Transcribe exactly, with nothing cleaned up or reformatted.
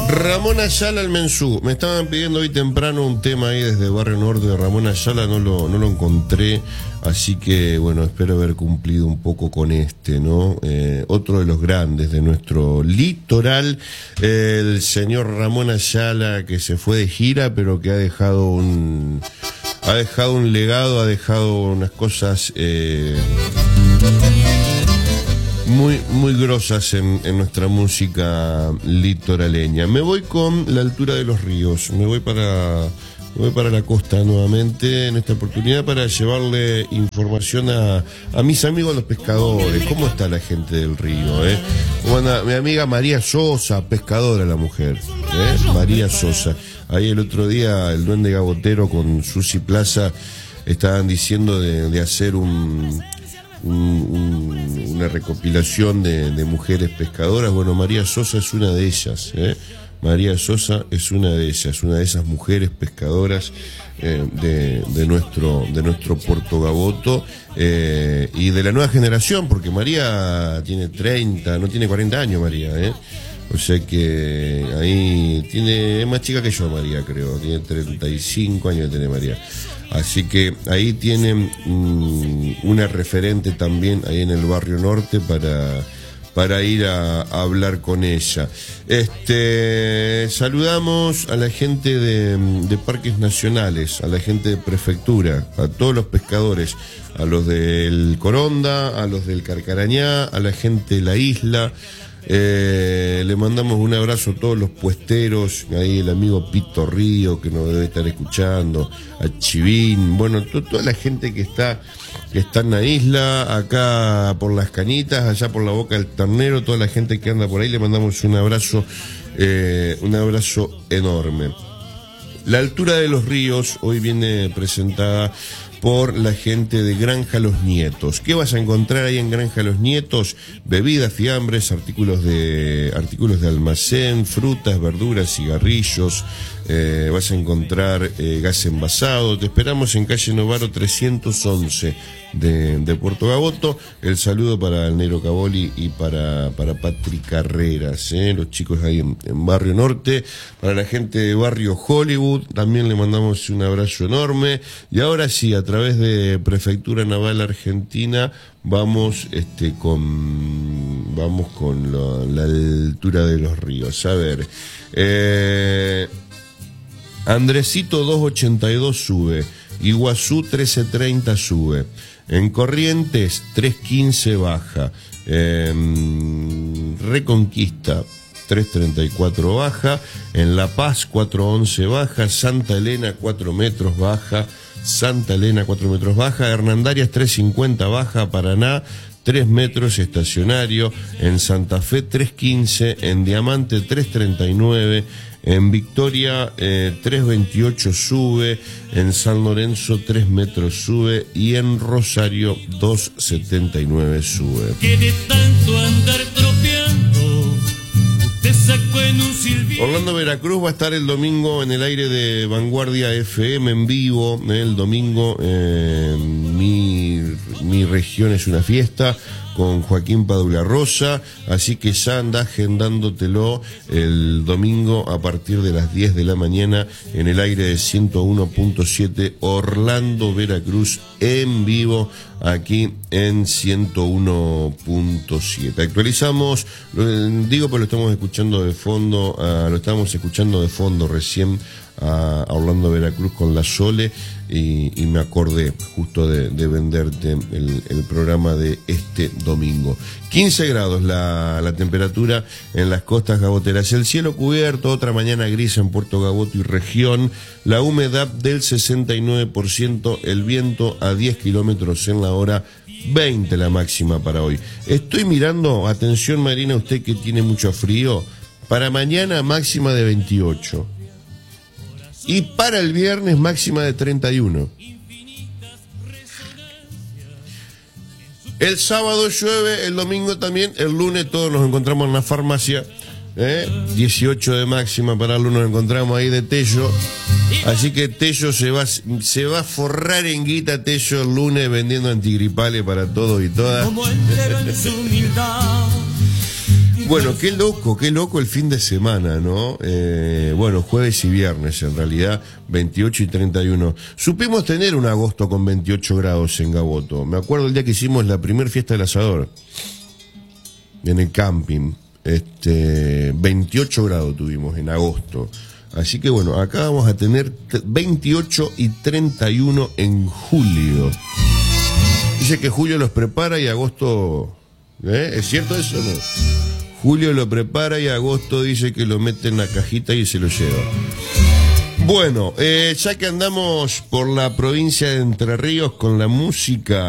Ramón Ayala, el Mensú. Me estaban pidiendo hoy temprano un tema ahí desde Barrio Norte de Ramón Ayala, no lo, no lo encontré, así que bueno, espero haber cumplido un poco con este, ¿no? Eh, otro de los grandes de nuestro litoral, eh, el señor Ramón Ayala, que se fue de gira, pero que ha dejado un, ha dejado un legado, ha dejado unas cosas eh, muy, muy grosas en, en nuestra música litoraleña. Me voy con La Altura de los Ríos, me voy para, me voy para la costa nuevamente en esta oportunidad para llevarle información a, a mis amigos los pescadores. ¿Cómo está la gente del río? Eh? ¿Cómo anda? Mi amiga María Sosa, pescadora la mujer, ¿eh? María Sosa. Ahí el otro día el Duende Gabotero con Susi Plaza estaban diciendo de, de hacer un... Un, un, una recopilación de, de mujeres pescadoras. Bueno, María Sosa es una de ellas, ¿eh? María Sosa es una de ellas, una de esas mujeres pescadoras eh, de, de nuestro de nuestro Puerto Gaboto eh, y de la nueva generación, porque María tiene treinta, no tiene cuarenta años María, ¿eh? O sea que ahí tiene, es más chica que yo María, creo, tiene treinta y cinco años tiene María. Así que ahí tienen um, una referente también ahí en el Barrio Norte para, para ir a, a hablar con ella. Este, saludamos a la gente de, de Parques Nacionales, a la gente de Prefectura, a todos los pescadores, a los del Coronda, a los del Carcarañá, a la gente de la isla. Eh, le mandamos un abrazo a todos los puesteros, ahí el amigo Pito Río que nos debe estar escuchando, a Chivín, bueno, to, toda la gente que está que está en la isla, acá por las Cañitas, allá por la Boca del Ternero, toda la gente que anda por ahí, le mandamos un abrazo, eh, un abrazo enorme. La Altura de los Ríos hoy viene presentada por la gente de Granja Los Nietos. ¿Qué vas a encontrar ahí en Granja Los Nietos? Bebidas, fiambres, artículos de artículos de almacén, frutas, verduras, cigarrillos. Eh, vas a encontrar eh, gas envasado. Te esperamos en calle Novaro trescientos once de, de Puerto Gaboto. El saludo para el Negro Caboli y para, para Patrick Carreras, eh, los chicos ahí en, en Barrio Norte. Para la gente de Barrio Hollywood también le mandamos un abrazo enorme. Y ahora sí, a través de Prefectura Naval Argentina vamos este con vamos con lo, la altura de los ríos. A ver, eh, Andresito doscientos ochenta y dos sube, Iguazú trece treinta sube, en Corrientes trescientos quince baja, eh, Reconquista trescientos treinta y cuatro baja, en La Paz cuatrocientos once baja, Santa Elena cuatro metros baja, Santa Elena cuatro metros baja, Hernandarias trescientos cincuenta baja, Paraná tres metros estacionario, en Santa Fe trescientos quince, en Diamante trescientos treinta y nueve, en Victoria eh, trescientos veintiocho sube, en San Lorenzo tres metros sube y en Rosario doscientos setenta y nueve sube. Que de tanto andar tropeando, te sacó en un silbido. Orlando Veracruz va a estar el domingo en el aire de Vanguardia F M en vivo, eh, el domingo eh, mi, mi región es una fiesta, con Joaquín Padula Rosa, así que ya anda agendándotelo el domingo a partir de las diez de la mañana en el aire de ciento uno punto siete Orlando Veracruz en vivo aquí en ciento uno punto siete. Actualizamos, lo, digo pero lo estamos escuchando de fondo, uh, lo estamos escuchando de fondo recién a Orlando Veracruz con la Sole y, y me acordé justo de, de venderte el, el programa de este domingo. quince grados la, la temperatura en las costas gaboteras, el cielo cubierto, otra mañana gris en Puerto Gaboto y región, la humedad del sesenta y nueve por ciento, el viento a diez kilómetros en la hora, veinte la máxima para hoy. Estoy mirando, atención Marina, usted que tiene mucho frío, para mañana máxima de veintiocho. Y para el viernes máxima de treinta y uno. El sábado llueve, el domingo también, el lunes todos nos encontramos en la farmacia, ¿eh? dieciocho de máxima para el lunes nos encontramos ahí de Tello. Así que Tello se va, se va a forrar en guita Tello el lunes vendiendo antigripales para todos y todas. Bueno, qué loco, qué loco el fin de semana, ¿no? Eh, bueno, jueves y viernes, en realidad, veintiocho y treinta y uno. Supimos tener un agosto con veintiocho grados en Gaboto. Me acuerdo el día que hicimos la primer fiesta del asador, en el camping. Este, veintiocho grados tuvimos en agosto. Así que bueno, acá vamos a tener veintiocho y treinta y uno en julio. Dice que julio los prepara y agosto... ¿Eh? ¿Es cierto eso o no? Julio lo prepara y agosto dice que lo mete en la cajita y se lo lleva. Bueno, eh, ya que andamos por la provincia de Entre Ríos con la música...